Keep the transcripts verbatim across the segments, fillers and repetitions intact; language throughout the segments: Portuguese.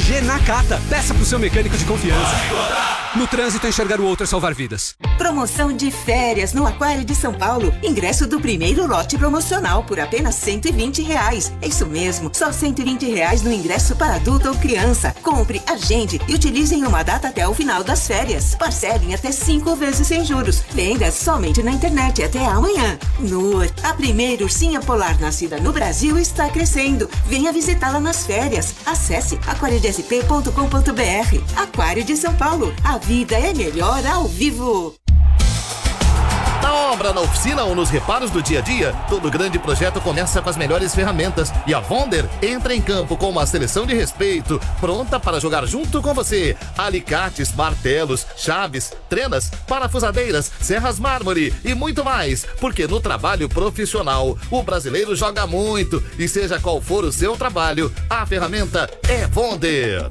G Nakata. Peça pro seu mecânico de confiança. No trânsito, enxergar o outro é salvar vidas. Promoção de férias no Aquário de São Paulo. Ingresso do primeiro lote promocional por apenas cento e vinte reais. É isso mesmo, só cento e vinte reais no ingresso para adulto ou criança. Compre, agende e utilize em uma data até o final das férias. Parcelem até cinco vezes sem juros. Vendas somente na internet até amanhã. Nur, a primeira ursinha polar nascida no Brasil, está crescendo. Venha visitá-la nas férias. Acesse aquário d s p ponto com ponto b r. Aquário de São Paulo. A vida é melhor ao vivo. Na obra, na oficina ou nos reparos do dia a dia, todo grande projeto começa com as melhores ferramentas. E a Wonder entra em campo com uma seleção de respeito, pronta para jogar junto com você. Alicates, martelos, chaves, trenas, parafusadeiras, serras mármore e muito mais. Porque no trabalho profissional, o brasileiro joga muito. E seja qual for o seu trabalho, a ferramenta é Wonder.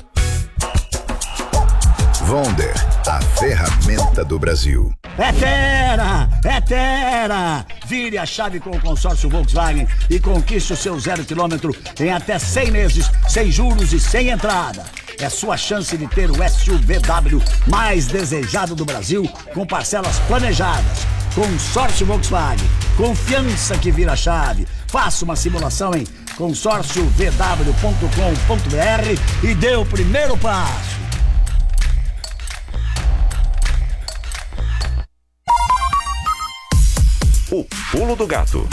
Wonder, a ferramenta do Brasil. É Terra! É Terra! Vire a chave com o consórcio Volkswagen e conquiste o seu zero quilômetro em até cem meses, sem juros e sem entrada. É sua chance de ter o S U V W mais desejado do Brasil, com parcelas planejadas. Consórcio Volkswagen. Confiança que vira chave. Faça uma simulação em consórcio v w ponto com ponto b r e dê o primeiro passo. O Pulo do Gato.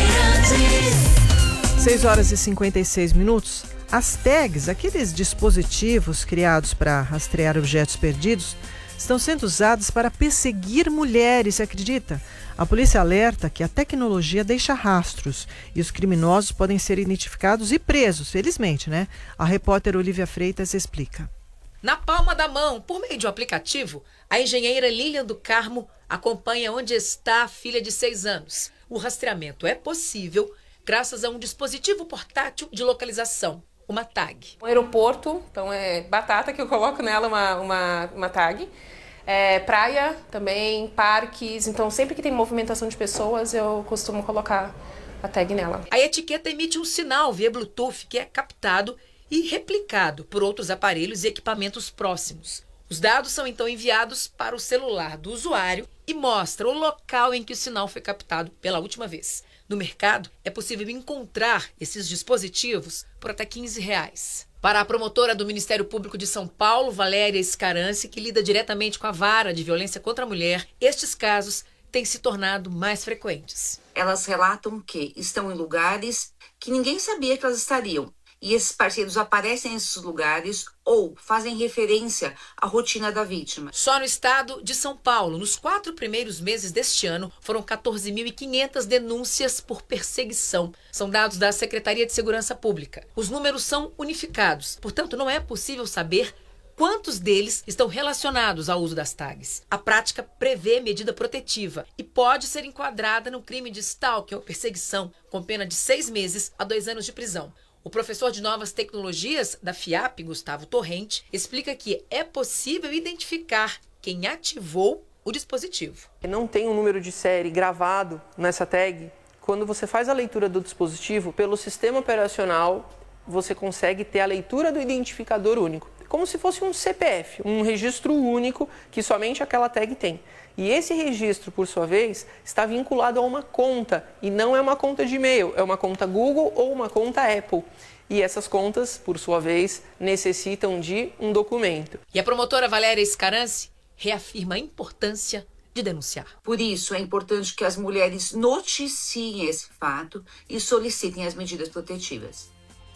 seis horas e cinquenta e seis minutos. As tags, aqueles dispositivos criados para rastrear objetos perdidos, estão sendo usados para perseguir mulheres, acredita? A polícia alerta que a tecnologia deixa rastros e os criminosos podem ser identificados e presos, felizmente, né? A repórter Olivia Freitas explica. Na palma da mão, por meio de um aplicativo, a engenheira Lilian do Carmo acompanha onde está a filha de seis anos. O rastreamento é possível graças a um dispositivo portátil de localização, uma tag. Um aeroporto, então é batata que eu coloco nela uma, uma, uma tag. É, praia também, parques, então sempre que tem movimentação de pessoas eu costumo colocar a tag nela. A etiqueta emite um sinal via Bluetooth que é captado e replicado por outros aparelhos e equipamentos próximos. Os dados são então enviados para o celular do usuário e mostra o local em que o sinal foi captado pela última vez. No mercado, é possível encontrar esses dispositivos por até quinze reais. Para a promotora do Ministério Público de São Paulo, Valéria Scarance, que lida diretamente com a vara de violência contra a mulher, estes casos têm se tornado mais frequentes. Elas relatam que estão em lugares que ninguém sabia que elas estariam. E esses parceiros aparecem nesses lugares ou fazem referência à rotina da vítima. Só no estado de São Paulo, nos quatro primeiros meses deste ano, foram quatorze mil e quinhentas denúncias por perseguição. São dados da Secretaria de Segurança Pública. Os números são unificados, portanto, não é possível saber quantos deles estão relacionados ao uso das tags. A prática prevê medida protetiva e pode ser enquadrada no crime de stalking ou perseguição, com pena de seis meses a dois anos de prisão. O professor de Novas Tecnologias da FIAP, Gustavo Torrente, explica que é possível identificar quem ativou o dispositivo. Não tem um número de série gravado nessa tag. Quando você faz a leitura do dispositivo, pelo sistema operacional, você consegue ter a leitura do identificador único. Como se fosse um C P F, um registro único que somente aquela tag tem. E esse registro, por sua vez, está vinculado a uma conta, e não é uma conta de e-mail, é uma conta Google ou uma conta Apple. E essas contas, por sua vez, necessitam de um documento. E a promotora Valéria Scarance reafirma a importância de denunciar. Por isso, é importante que as mulheres noticiem esse fato e solicitem as medidas protetivas.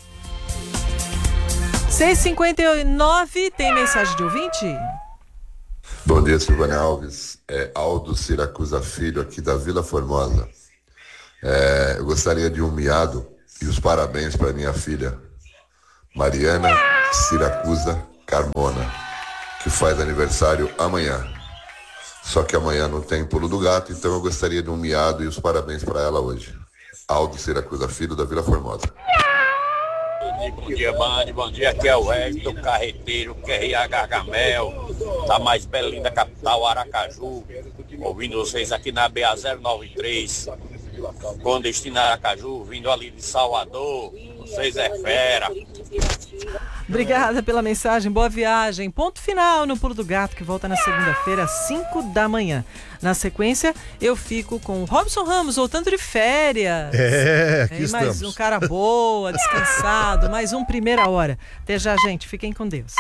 seis e cinquenta e nove, tem mensagem de ouvinte? Bom dia, Silvânia Alves. É Aldo Siracusa Filho, aqui da Vila Formosa. É, eu gostaria de um miado e os parabéns para minha filha, Mariana Siracusa Carmona, que faz aniversário amanhã. Só que amanhã não tem pulo do gato, então eu gostaria de um miado e os parabéns para ela hoje. Aldo Siracusa Filho, da Vila Formosa. Bom dia, Band. Bom dia, aqui é o Hector, carreteiro, Q R A Gargamel, da mais bela linda capital, Aracaju. Ouvindo vocês aqui na B A zero nove três, com destino a Aracaju, vindo ali de Salvador. Vocês é fera. Obrigada pela mensagem, boa viagem. Ponto final no Pulo do Gato, que volta na segunda-feira às cinco da manhã. Na sequência, eu fico com o Robson Ramos, voltando de férias. É, aqui e mais estamos. um cara boa, descansado, mais um Primeira Hora. Até já, gente. Fiquem com Deus.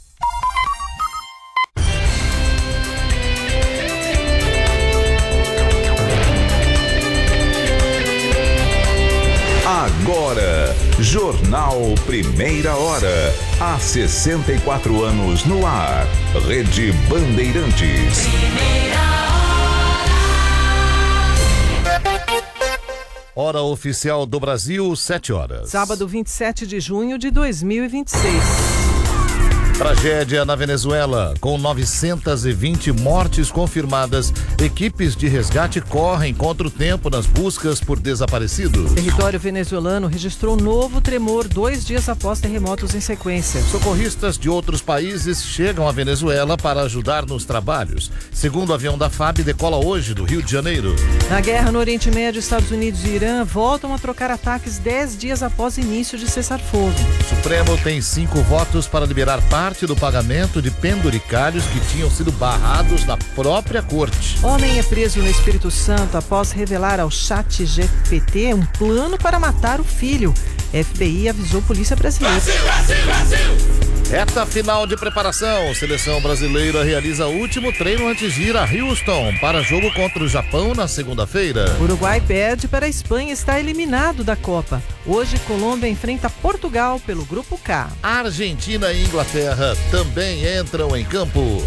Agora, Jornal Primeira Hora. Há sessenta e quatro anos no ar. Rede Bandeirantes. Hora oficial do Brasil, sete horas. Sábado, vinte e sete de junho de dois mil e vinte e seis. Tragédia na Venezuela. Com novecentas e vinte mortes confirmadas, equipes de resgate correm contra o tempo nas buscas por desaparecidos. O território venezuelano registrou novo tremor dois dias após terremotos em sequência. Socorristas de outros países chegam à Venezuela para ajudar nos trabalhos. Segundo o avião da F A B, decola hoje do Rio de Janeiro. Na guerra no Oriente Médio, Estados Unidos e Irã voltam a trocar ataques dez dias após início de cessar-fogo. O Supremo tem cinco votos para liberar parte do pagamento de penduricalhos que tinham sido barrados na própria corte. Homem é preso no Espírito Santo após revelar ao chat G P T um plano para matar o filho. F B I avisou a polícia brasileira. Brasil, Brasil, Brasil! Reta final de preparação. Seleção brasileira realiza o último treino antes de ir a Houston para jogo contra o Japão na segunda-feira. Uruguai perde para a Espanha e está eliminado da Copa. Hoje, Colômbia enfrenta Portugal pelo Grupo K. Argentina e Inglaterra também entram em campo.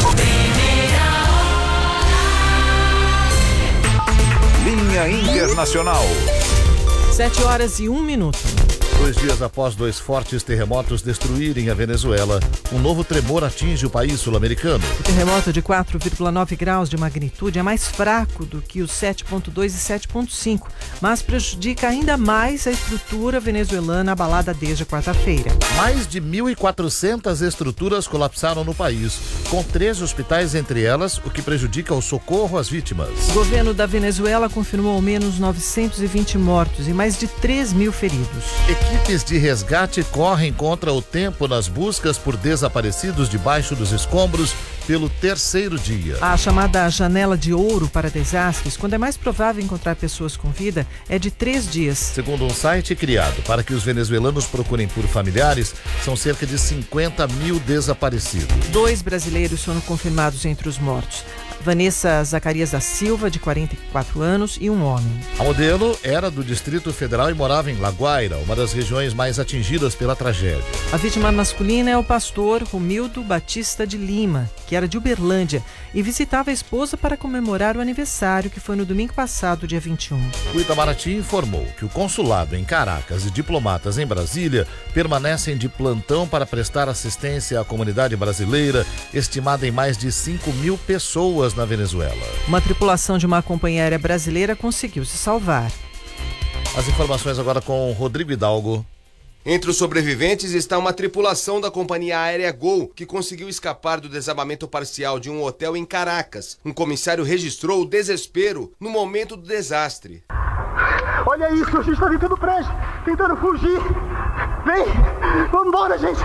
Linha Internacional. Sete horas e um minuto. Dois dias após dois fortes terremotos destruírem a Venezuela, um novo tremor atinge o país sul-americano. O terremoto de quatro vírgula nove graus de magnitude é mais fraco do que os sete vírgula dois e sete vírgula cinco, mas prejudica ainda mais a estrutura venezuelana abalada desde a quarta-feira. Mais de mil e quatrocentas estruturas colapsaram no país, com três hospitais entre elas, o que prejudica o socorro às vítimas. O governo da Venezuela confirmou ao menos novecentos e vinte mortos e mais de três mil feridos. Equipes de resgate correm contra o tempo nas buscas por desaparecidos debaixo dos escombros pelo terceiro dia. A chamada janela de ouro para desastres, quando é mais provável encontrar pessoas com vida, é de três dias. Segundo um site criado para que os venezuelanos procurem por familiares, são cerca de cinquenta mil desaparecidos. Dois brasileiros foram confirmados entre os mortos. Vanessa Zacarias da Silva, de quarenta e quatro anos, e um homem. A modelo era do Distrito Federal e morava em La Guaira, uma das regiões mais atingidas pela tragédia. A vítima masculina é o pastor Romildo Batista de Lima, que era de Uberlândia, e visitava a esposa para comemorar o aniversário, que foi no domingo passado, dia vinte e um. O Itamaraty informou que o consulado em Caracas e diplomatas em Brasília permanecem de plantão para prestar assistência à comunidade brasileira, estimada em mais de cinco mil pessoas na Venezuela. Uma tripulação de uma companhia aérea brasileira conseguiu se salvar. As informações agora com Rodrigo Hidalgo. Entre os sobreviventes está uma tripulação da companhia aérea Gol, que conseguiu escapar do desabamento parcial de um hotel em Caracas. Um comissário registrou o desespero no momento do desastre. Olha isso, a gente está dentro do prédio, tentando fugir. Vem, vamos embora, gente.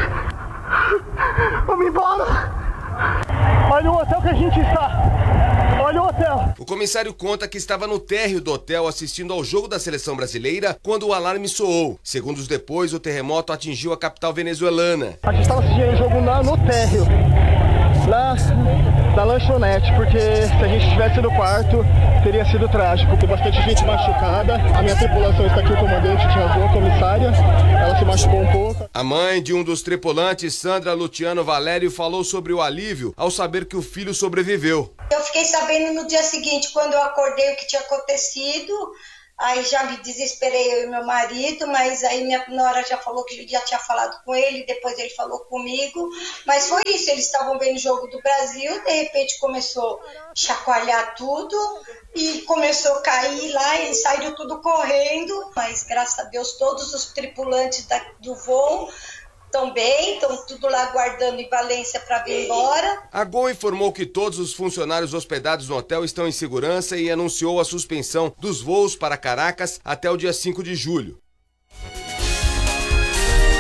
Vamos embora. Olha o hotel que a gente está. Olha o hotel. O comissário conta que estava no térreo do hotel assistindo ao jogo da seleção brasileira quando o alarme soou. Segundos depois, o terremoto atingiu a capital venezuelana. A gente estava assistindo o jogo lá no térreo, lá da lanchonete, porque se a gente estivesse no quarto, teria sido trágico. Tem bastante gente machucada. A minha tripulação está aqui, o comandante Tiago, a comissária. Ela se machucou um pouco. A mãe de um dos tripulantes, Sandra Luciano Valério, falou sobre o alívio ao saber que o filho sobreviveu. Eu fiquei sabendo no dia seguinte, quando eu acordei, o que tinha acontecido. Aí já me desesperei, eu e meu marido, mas aí minha nora já falou que já tinha falado com ele, depois ele falou comigo. Mas foi isso, eles estavam vendo o jogo do Brasil, de repente começou a chacoalhar tudo e começou a cair lá, eles saíram tudo correndo. Mas graças a Deus todos os tripulantes da, do voo estão bem, estão tudo lá aguardando em Valência para vir embora. A Gol informou que todos os funcionários hospedados no hotel estão em segurança e anunciou a suspensão dos voos para Caracas até o dia cinco de julho.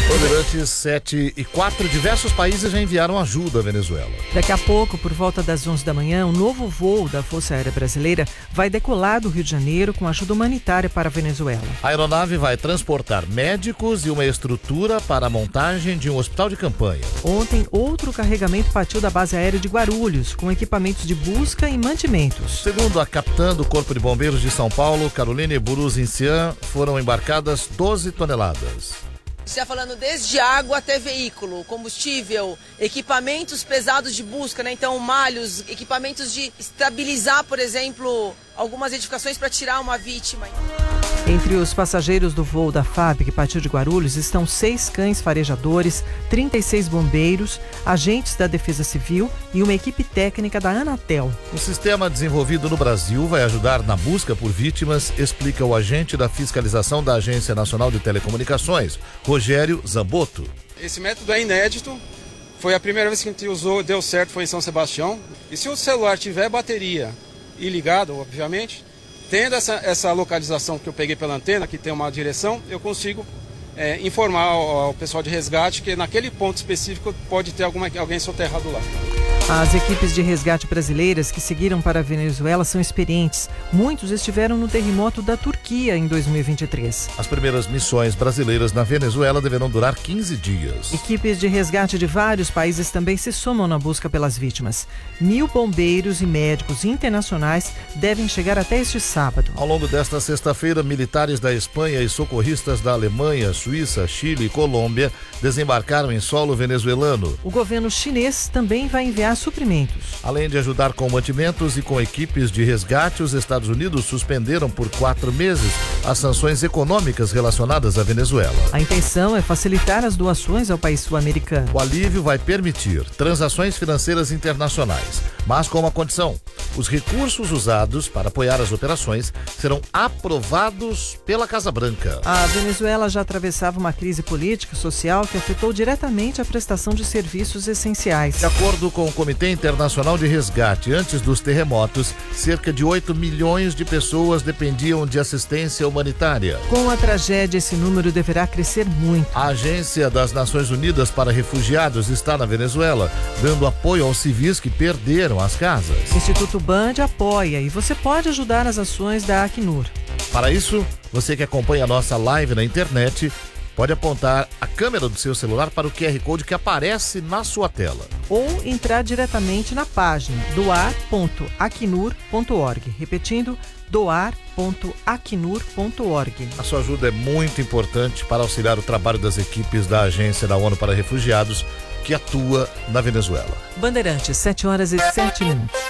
Bandeirantes sete e quatro, diversos países já enviaram ajuda à Venezuela. Daqui a pouco, por volta das onze da manhã, um novo voo da Força Aérea Brasileira vai decolar do Rio de Janeiro com ajuda humanitária para a Venezuela. A aeronave vai transportar médicos e uma estrutura para a montagem de um hospital de campanha. Ontem, outro carregamento partiu da base aérea de Guarulhos, com equipamentos de busca e mantimentos. Segundo a capitã do Corpo de Bombeiros de São Paulo, Caroline Buruzincian, foram embarcadas doze toneladas. Está falando desde água até veículo, combustível, equipamentos pesados de busca, né? Então malhos, equipamentos de estabilizar, por exemplo, algumas edificações para tirar uma vítima. Entre os passageiros do voo da F A B, que partiu de Guarulhos, estão seis cães farejadores, trinta e seis bombeiros, agentes da Defesa Civil e uma equipe técnica da Anatel. O sistema desenvolvido no Brasil vai ajudar na busca por vítimas, explica o agente da fiscalização da Agência Nacional de Telecomunicações, Rogério Zamboto. Esse método é inédito, foi a primeira vez que a gente usou, deu certo, foi em São Sebastião. E se o celular tiver bateria e ligado, obviamente, tendo essa, essa localização que eu peguei pela antena, que tem uma direção, eu consigo é, informar ao, ao pessoal de resgate que naquele ponto específico pode ter alguma, alguém soterrado lá. As equipes de resgate brasileiras que seguiram para a Venezuela são experientes. Muitos estiveram no terremoto da Turquia em dois mil e vinte e três. As primeiras missões brasileiras na Venezuela deverão durar quinze dias. Equipes de resgate de vários países também se somam na busca pelas vítimas. Mil bombeiros e médicos internacionais devem chegar até este sábado. Ao longo desta sexta-feira, militares da Espanha e socorristas da Alemanha, Suíça, Chile e Colômbia desembarcaram em solo venezuelano. O governo chinês também vai enviar suprimentos. Além de ajudar com mantimentos e com equipes de resgate, os Estados Unidos suspenderam por quatro meses as sanções econômicas relacionadas à Venezuela. A intenção é facilitar as doações ao país sul-americano. O alívio vai permitir transações financeiras internacionais, mas com uma condição: os recursos usados para apoiar as operações serão aprovados pela Casa Branca. A Venezuela já atravessava uma crise política e social que afetou diretamente a prestação de serviços essenciais. De acordo com o Comitê Internacional de Resgate, antes dos terremotos, cerca de oito milhões de pessoas dependiam de assistência humanitária. Com a tragédia, esse número deverá crescer muito. A Agência das Nações Unidas para Refugiados está na Venezuela, dando apoio aos civis que perderam as casas. O Instituto Band apoia e você pode ajudar as ações da Acnur. Para isso, você que acompanha a nossa live na internet, pode apontar a câmera do seu celular para o Q R Code que aparece na sua tela. Ou entrar diretamente na página doar ponto acnur ponto org. Repetindo, doar ponto acnur ponto org. A sua ajuda é muito importante para auxiliar o trabalho das equipes da Agência da ONU para Refugiados, que atua na Venezuela. Bandeirantes, sete horas e sete minutos.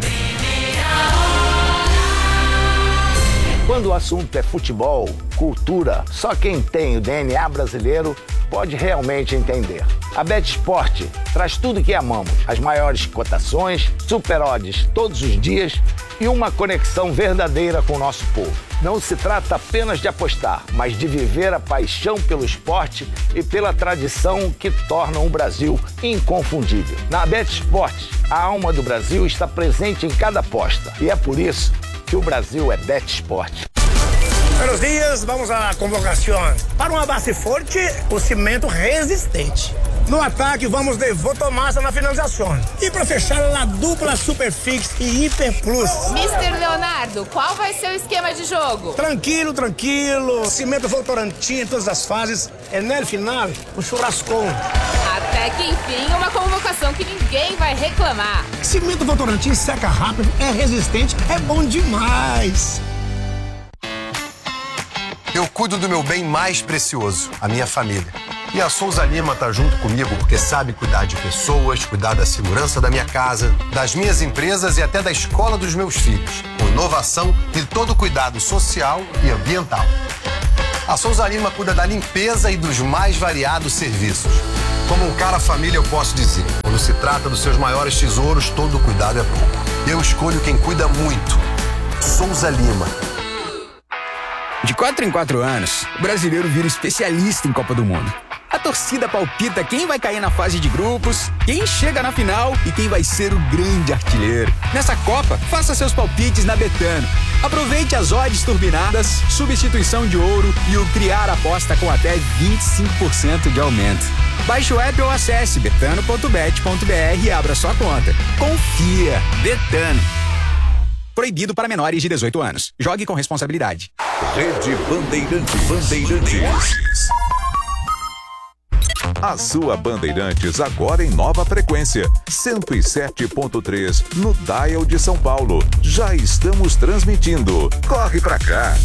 Quando o assunto é futebol, cultura, só quem tem o D N A brasileiro pode realmente entender. A BetSport traz tudo que amamos, as maiores cotações, super odds todos os dias e uma conexão verdadeira com o nosso povo. Não se trata apenas de apostar, mas de viver a paixão pelo esporte e pela tradição que tornam o Brasil inconfundível. Na BetSport, a alma do Brasil está presente em cada aposta e é por isso que o Brasil é BetSport. Buenos dias, vamos à convocação. Para uma base forte, o cimento resistente. No ataque, vamos de Votomassa na finalização. E para fechar, a dupla Superfix e Hiper Plus. mister Leonardo, qual vai ser o esquema de jogo? Tranquilo, tranquilo. Cimento Votorantim em todas as fases. E no final, o churrascão. Até que enfim, uma convocação que ninguém vai reclamar. Cimento Votorantim seca rápido, é resistente, é bom demais. Eu cuido do meu bem mais precioso, a minha família. E a Souza Lima tá junto comigo porque sabe cuidar de pessoas, cuidar da segurança da minha casa, das minhas empresas e até da escola dos meus filhos, com inovação e todo cuidado social e ambiental. A Souza Lima cuida da limpeza e dos mais variados serviços. Como um cara família, eu posso dizer, quando se trata dos seus maiores tesouros, todo cuidado é pouco. Eu escolho quem cuida muito. Souza Lima. De quatro em quatro anos, o brasileiro vira especialista em Copa do Mundo. Até torcida palpita quem vai cair na fase de grupos, quem chega na final e quem vai ser o grande artilheiro. Nessa Copa, faça seus palpites na Betano. Aproveite as odds turbinadas, substituição de ouro e o criar aposta com até vinte e cinco por cento de aumento. Baixe o app ou acesse betano ponto bet ponto br e abra sua conta. Confia. Betano. Proibido para menores de dezoito anos. Jogue com responsabilidade. Rede Bandeirantes. Bandeirantes. A sua Bandeirantes agora em nova frequência, cento e sete ponto três no dial de São Paulo. Já estamos transmitindo. Corre pra cá.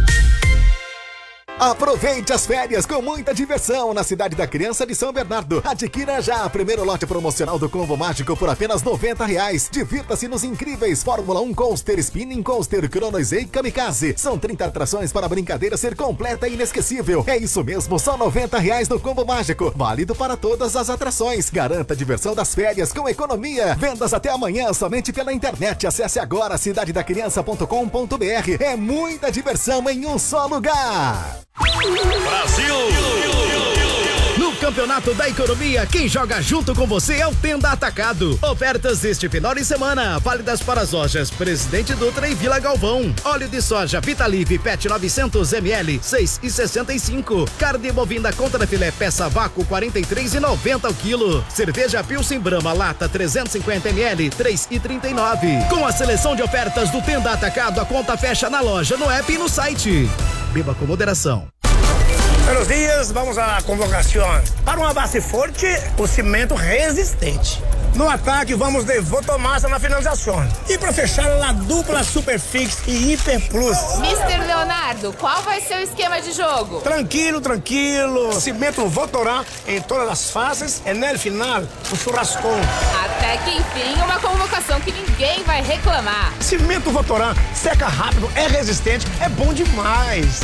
Aproveite as férias com muita diversão na Cidade da Criança de São Bernardo. Adquira já o primeiro lote promocional do Combo Mágico por apenas noventa reais. Divirta-se nos incríveis Fórmula um Coaster, Spinning Coaster, Chronos e Kamikaze. São trinta atrações para a brincadeira ser completa e inesquecível. É isso mesmo, só noventa reais no Combo Mágico. Válido para todas as atrações. Garanta a diversão das férias com economia. Vendas até amanhã somente pela internet. Acesse agora cidade da criança ponto com ponto br. É muita diversão em um só lugar. Brasil! No Campeonato da Economia, quem joga junto com você é o Tenda Atacado. Ofertas deste final de semana, válidas para as lojas Presidente Dutra e Vila Galvão. Óleo de soja Vitalive Pet novecentos mililitros, seis reais e sessenta e cinco. Carne bovina contra filé peça vácuo, quarenta e três reais e noventa o quilo. Cerveja Pilsen Brahma lata trezentos e cinquenta mililitros, três reais e trinta e nove. Com a seleção de ofertas do Tenda Atacado, a conta fecha na loja, no app e no site. Beba com moderação. Buenos dias, vamos à convocação. Para uma base forte, o cimento resistente. No ataque, vamos de Votomassa na finalização. E para fechar, a dupla Superfix e Hiper Plus. mister Leonardo, qual vai ser o esquema de jogo? Tranquilo, tranquilo. Cimento Votorã em todas as fases e no final, o churrascão. Até que enfim, uma convocação que ninguém vai reclamar. Cimento Votorã seca rápido, é resistente, é bom demais.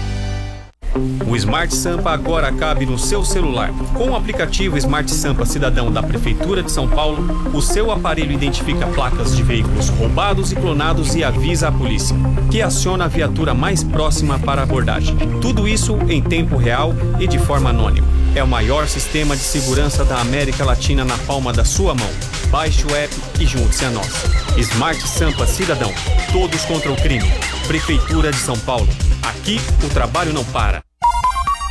O Smart Sampa agora cabe no seu celular. Com o aplicativo Smart Sampa Cidadão da Prefeitura de São Paulo, o seu aparelho identifica placas de veículos roubados e clonados e avisa a polícia, que aciona a viatura mais próxima para a abordagem. Tudo isso em tempo real e de forma anônima. É o maior sistema de segurança da América Latina na palma da sua mão. Baixe o app e junte-se a nós. Smart Sampa Cidadão. Todos contra o crime. Prefeitura de São Paulo. Aqui o trabalho não para.